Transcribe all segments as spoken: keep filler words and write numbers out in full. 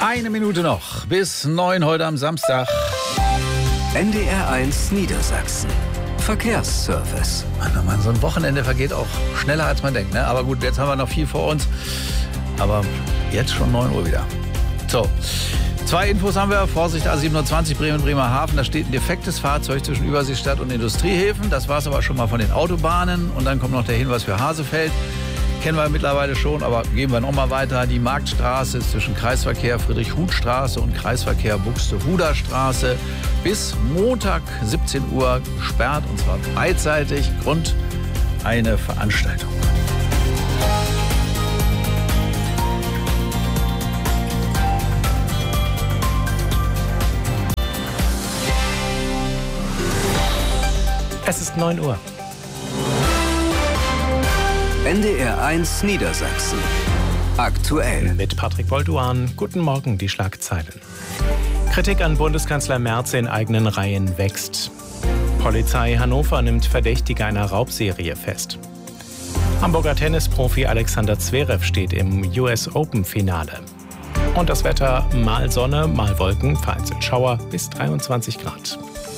Eine Minute noch bis neun heute am Samstag. N D R eins Niedersachsen. Verkehrsservice. Mann, oh Mann, so ein Wochenende vergeht auch schneller, als man denkt. Ne? Aber gut, jetzt haben wir noch viel vor uns. Aber jetzt schon neun Uhr wieder. So, zwei Infos haben wir. Vorsicht, A siebenundzwanzig Bremen-Bremerhaven. Da steht ein defektes Fahrzeug zwischen Überseestadt und Industriehäfen. Das war es aber schon mal von den Autobahnen. Und dann kommt noch der Hinweis für Hasefeld. Kennen wir mittlerweile schon, aber gehen wir noch mal weiter. Die Marktstraße ist zwischen Kreisverkehr Friedrich-Huth-Straße und Kreisverkehr Buxtehuder-Straße bis Montag siebzehn Uhr gesperrt, und zwar beidseitig. Grund: eine Veranstaltung. Es ist neun Uhr. N D R eins Niedersachsen. Aktuell. Mit Patrick Bolduan. Guten Morgen, die Schlagzeilen. Kritik an Bundeskanzler Merz in eigenen Reihen wächst. Polizei Hannover nimmt Verdächtige einer Raubserie fest. Hamburger Tennisprofi Alexander Zverev steht im U S Open-Finale. Und das Wetter: mal Sonne, mal Wolken, vereinzelt Schauer bis dreiundzwanzig Grad.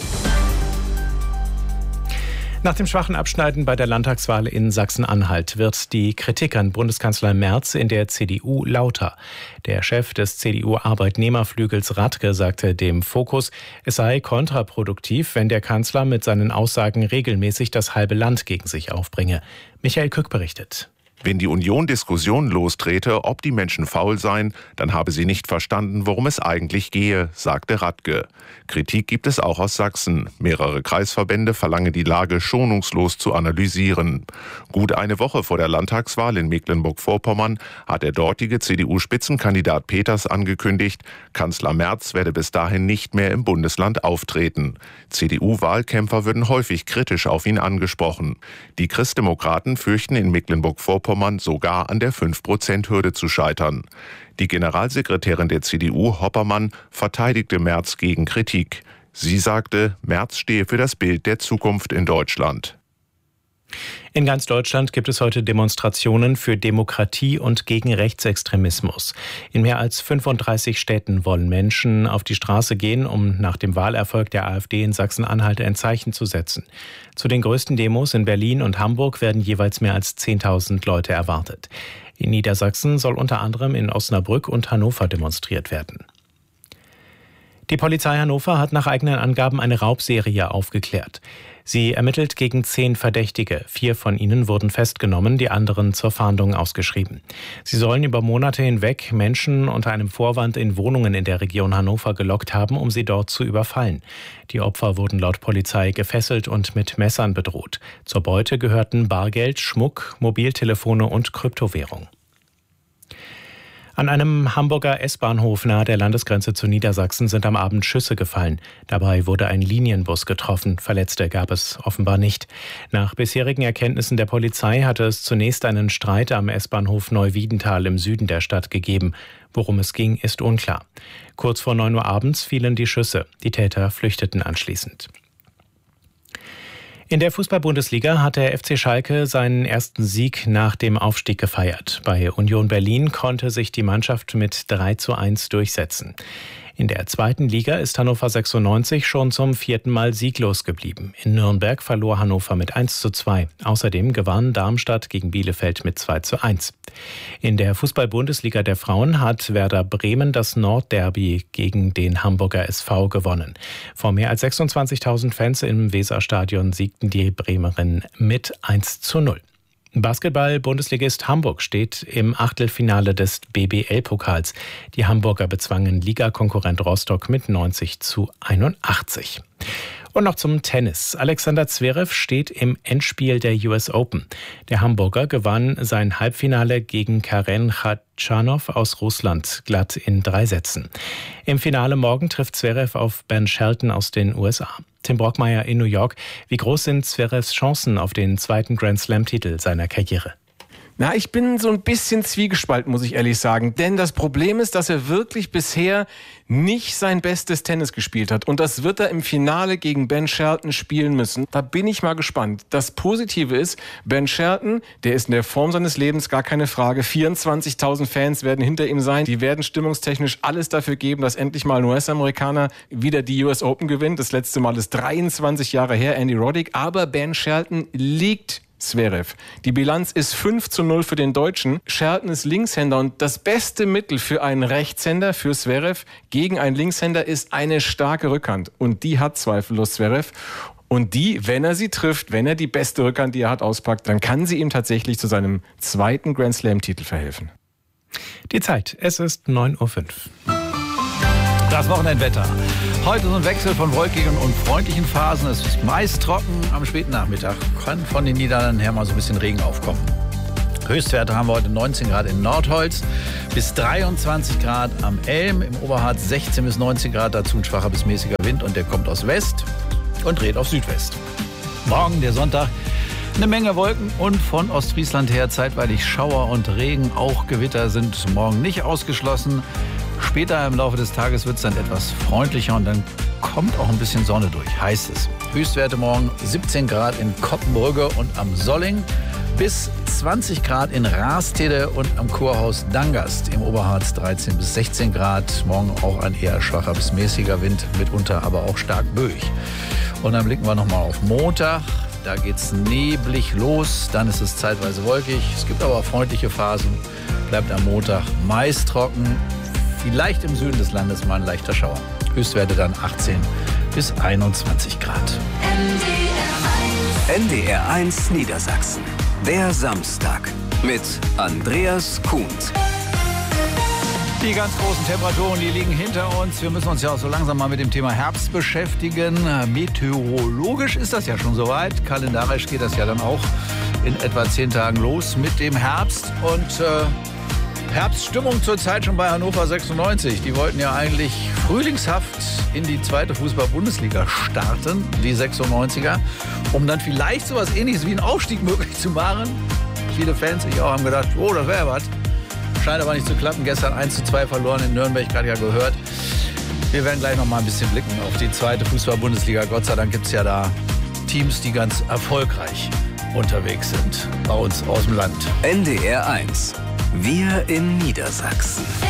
Nach dem schwachen Abschneiden bei der Landtagswahl in Sachsen-Anhalt wird die Kritik an Bundeskanzler Merz in der C D U lauter. Der Chef des C D U-Arbeitnehmerflügels Radke sagte dem Fokus, es sei kontraproduktiv, wenn der Kanzler mit seinen Aussagen regelmäßig das halbe Land gegen sich aufbringe. Michael Kück berichtet. Wenn die Union Diskussionen lostrete, ob die Menschen faul seien, dann habe sie nicht verstanden, worum es eigentlich gehe, sagte Radke. Kritik gibt es auch aus Sachsen. Mehrere Kreisverbände verlangen, die Lage schonungslos zu analysieren. Gut eine Woche vor der Landtagswahl in Mecklenburg-Vorpommern hat der dortige C D U-Spitzenkandidat Peters angekündigt, Kanzler Merz werde bis dahin nicht mehr im Bundesland auftreten. C D U-Wahlkämpfer würden häufig kritisch auf ihn angesprochen. Die Christdemokraten fürchten in Mecklenburg-Vorpommern sogar an der fünf Prozent Hürde zu scheitern. Die Generalsekretärin der C D U, Hoppermann, verteidigte Merz gegen Kritik. Sie sagte, Merz stehe für das Bild der Zukunft in Deutschland. In ganz Deutschland gibt es heute Demonstrationen für Demokratie und gegen Rechtsextremismus. In mehr als fünfunddreißig Städten wollen Menschen auf die Straße gehen, um nach dem Wahlerfolg der AfD in Sachsen-Anhalt ein Zeichen zu setzen. Zu den größten Demos in Berlin und Hamburg werden jeweils mehr als zehntausend Leute erwartet. In Niedersachsen soll unter anderem in Osnabrück und Hannover demonstriert werden. Die Polizei Hannover hat nach eigenen Angaben eine Raubserie aufgeklärt. Sie ermittelt gegen zehn Verdächtige. Vier von ihnen wurden festgenommen, die anderen zur Fahndung ausgeschrieben. Sie sollen über Monate hinweg Menschen unter einem Vorwand in Wohnungen in der Region Hannover gelockt haben, um sie dort zu überfallen. Die Opfer wurden laut Polizei gefesselt und mit Messern bedroht. Zur Beute gehörten Bargeld, Schmuck, Mobiltelefone und Kryptowährung. An einem Hamburger S-Bahnhof nahe der Landesgrenze zu Niedersachsen sind am Abend Schüsse gefallen. Dabei wurde ein Linienbus getroffen. Verletzte gab es offenbar nicht. Nach bisherigen Erkenntnissen der Polizei hatte es zunächst einen Streit am S-Bahnhof Neuwiedental im Süden der Stadt gegeben. Worum es ging, ist unklar. Kurz vor neun Uhr abends fielen die Schüsse. Die Täter flüchteten anschließend. In der Fußball-Bundesliga hat der F C Schalke seinen ersten Sieg nach dem Aufstieg gefeiert. Bei Union Berlin konnte sich die Mannschaft mit drei zu eins durchsetzen. In der zweiten Liga ist Hannover sechsundneunzig schon zum vierten Mal sieglos geblieben. In Nürnberg verlor Hannover mit eins zu zwei. Außerdem gewann Darmstadt gegen Bielefeld mit zwei zu eins. In der Fußball-Bundesliga der Frauen hat Werder Bremen das Nordderby gegen den Hamburger S V gewonnen. Vor mehr als sechsundzwanzigtausend Fans im Weserstadion siegten die Bremerinnen mit eins zu null. Basketball-Bundesligist Hamburg steht im Achtelfinale des B B L-Pokals. Die Hamburger bezwangen Ligakonkurrent Rostock mit neunzig zu einundachtzig. Und noch zum Tennis. Alexander Zverev steht im Endspiel der U S Open. Der Hamburger gewann sein Halbfinale gegen Karen Khachanov aus Russland glatt in drei Sätzen. Im Finale morgen trifft Zverev auf Ben Shelton aus den U S A. Tim Brockmeier in New York. Wie groß sind Zverevs Chancen auf den zweiten Grand-Slam-Titel seiner Karriere? Na, ich bin so ein bisschen zwiegespalten, muss ich ehrlich sagen. Denn das Problem ist, dass er wirklich bisher nicht sein bestes Tennis gespielt hat. Und das wird er im Finale gegen Ben Shelton spielen müssen. Da bin ich mal gespannt. Das Positive ist, Ben Shelton, der ist in der Form seines Lebens, gar keine Frage. vierundzwanzigtausend Fans werden hinter ihm sein. Die werden stimmungstechnisch alles dafür geben, dass endlich mal ein U S-Amerikaner wieder die U S Open gewinnt. Das letzte Mal ist dreiundzwanzig Jahre her, Andy Roddick. Aber Ben Shelton liegt Zverev. Die Bilanz ist fünf zu null für den Deutschen. Shelton ist Linkshänder und das beste Mittel für einen Rechtshänder, für Zverev, gegen einen Linkshänder ist eine starke Rückhand. Und die hat zweifellos Zverev. Und die, wenn er sie trifft, wenn er die beste Rückhand, die er hat, auspackt, dann kann sie ihm tatsächlich zu seinem zweiten Grand Slam-Titel verhelfen. Die Zeit, es ist neun Uhr fünf. Das Wochenendwetter. Heute so ein Wechsel von wolkigen und freundlichen Phasen. Es ist meist trocken, am späten Nachmittag kann von den Niederlanden her mal so ein bisschen Regen aufkommen. Höchstwerte haben wir heute neunzehn Grad in Nordholz, bis dreiundzwanzig Grad am Elm, im Oberharz sechzehn bis neunzehn Grad, dazu ein schwacher bis mäßiger Wind und der kommt aus West und dreht auf Südwest. Morgen, der Sonntag, eine Menge Wolken und von Ostfriesland her zeitweilig Schauer und Regen. Auch Gewitter sind morgen nicht ausgeschlossen. Später im Laufe des Tages wird es dann etwas freundlicher und dann kommt auch ein bisschen Sonne durch, heißt es. Höchstwerte morgen siebzehn Grad in Koppenbrügge und am Solling, bis zwanzig Grad in Rastede und am Kurhaus Dangast. Im Oberharz dreizehn bis sechzehn Grad. Morgen auch ein eher schwacher bis mäßiger Wind, mitunter aber auch stark böig. Und dann blicken wir nochmal auf Montag. Da geht's neblig los, dann ist es zeitweise wolkig. Es gibt aber freundliche Phasen. Bleibt am Montag meist trocken. Vielleicht im Süden des Landes mal ein leichter Schauer. Höchstwerte dann achtzehn bis einundzwanzig Grad. N D R eins Niedersachsen. Der Samstag mit Andreas Kuhns. Die ganz großen Temperaturen, die liegen hinter uns. Wir müssen uns ja auch so langsam mal mit dem Thema Herbst beschäftigen. Meteorologisch ist das ja schon soweit. Kalendarisch geht das ja dann auch in etwa zehn Tagen los mit dem Herbst. Und äh, Herbststimmung zurzeit schon bei Hannover sechsundneunzig. Die wollten ja eigentlich frühlingshaft in die zweite Fußball-Bundesliga starten, die sechsundneunziger, um dann vielleicht sowas Ähnliches wie einen Aufstieg möglich zu machen. Viele Fans, ich auch, haben gedacht, oh, das wäre was. Scheint aber nicht zu klappen. Gestern eins zu zwei verloren in Nürnberg, gerade ja gehört. Wir werden gleich noch mal ein bisschen blicken auf die zweite Fußball-Bundesliga. Gott sei Dank gibt es ja da Teams, die ganz erfolgreich unterwegs sind bei uns aus dem Land. N D R eins. Wir in Niedersachsen.